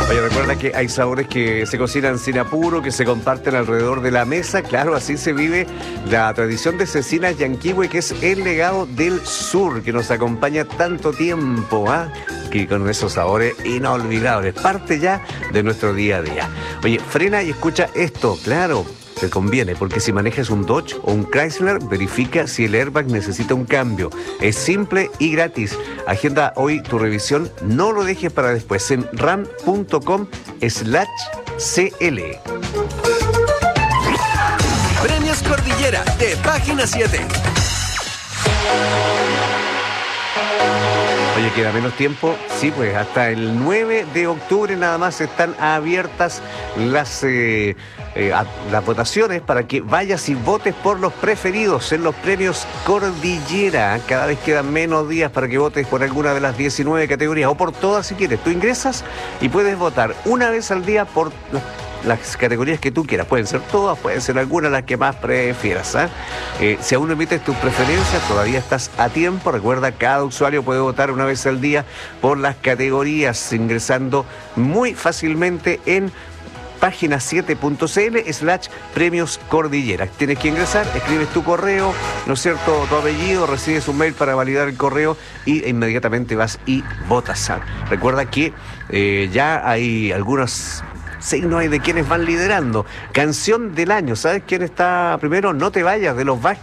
Oye, recuerda que hay sabores que se cocinan sin apuro, que se comparten alrededor de la mesa. Claro, así se vive la tradición de Cecinas Yanquihue, que es el legado del sur, que nos acompaña tanto tiempo, ¿ah? Que con esos sabores inolvidables, parte ya de nuestro día a día. Oye, frena y escucha esto, claro. Te conviene, porque si manejas un Dodge o un Chrysler, verifica si el airbag necesita un cambio. Es simple y gratis. Agenda hoy tu revisión, no lo dejes para después en ram.com/cl. Premios Cordillera de Página 7. Oye, queda menos tiempo. Sí, pues hasta el 9 de octubre nada más están abiertas las votaciones para que vayas y votes por los preferidos en los premios Cordillera. Cada vez quedan menos días para que votes por alguna de las 19 categorías o por todas si quieres. Tú ingresas y puedes votar una vez al día por las categorías que tú quieras. Pueden ser todas, pueden ser algunas, las que más prefieras, ¿eh? Si aún no emites tus preferencias, todavía estás a tiempo. Recuerda, cada usuario puede votar una vez al día por las categorías, ingresando muy fácilmente en página7.cl/premios Cordillera. Tienes que ingresar, escribes tu correo, ¿no es cierto?, tu apellido, recibes un mail para validar el correo y inmediatamente vas y votas. Recuerda que ya hay algunos signos hay de quienes van liderando. Canción del año, ¿sabes quién está primero? No te vayas, de los Vázquez.